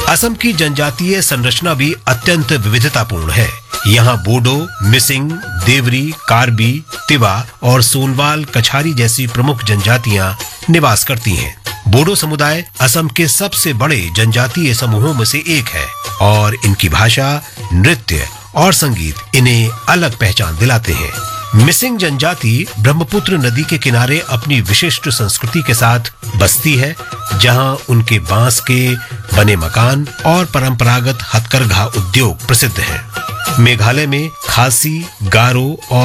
असम की जनजातीय संरचना भी अत्यंत विविधतापूर्ण है। यहाँ बोडो, मिसिंग, देवरी, कार्बी, तिवा और सोनवाल कछारी जैसी प्रमुख जनजातियां निवास करती हैं। बोडो समुदाय असम के सबसे बड़े जनजातीय समूहों में से एक है और इनकी भाषा, नृत्य और संगीत इन्हें अलग पहचान दिलाते हैं। मिसिंग जनजाति ब्रह्मपुत्र नदी के किनारे अपनी विशिष्ट संस्कृति के साथ बसती है, जहां उनके बांस के बने मकान और परंपरागत हथकरघा उद्योग प्रसिद्ध हैं। मेघालय में खासी, गारो और